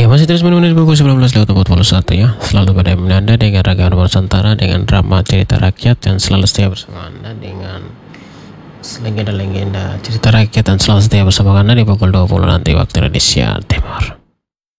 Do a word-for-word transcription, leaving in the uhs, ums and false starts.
masih terus menemani pukul sembilan belas lewat empat puluh satu ya. Selalu pada Anda dengan ragam Nusantara, dengan drama cerita rakyat, dan selalu setia bersama Anda dengan legenda-legenda cerita rakyat, dan selalu setia bersama Anda di pukul dua puluh nanti waktu Indonesia Timur.